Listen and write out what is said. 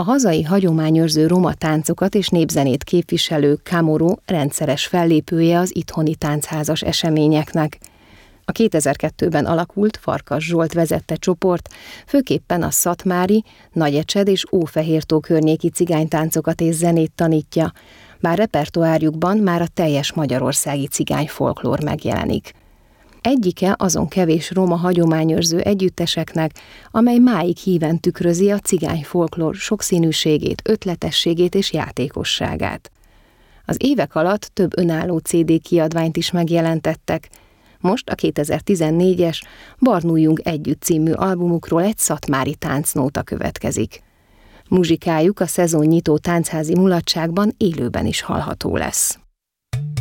A hazai hagyományőrző roma táncokat és népzenét képviselő Kamoro rendszeres fellépője az itthoni táncházas eseményeknek. A 2002-ben alakult Farkas Zsolt vezette csoport főképpen a szatmári, Nagyecsed és Ófehértó környéki cigánytáncokat és zenét tanítja, bár repertoárjukban már a teljes magyarországi cigány folklór megjelenik. Egyike azon kevés roma hagyományőrző együtteseknek, amely máig híven tükrözi a cigány folklór sokszínűségét, ötletességét és játékosságát. Az évek alatt több önálló CD kiadványt is megjelentettek. Most a 2014-es Barnuljunk együtt című albumukról egy szatmári táncnóta következik. Muzsikájuk a szezonnyitó tánchazi mulatságban élőben is hallható lesz.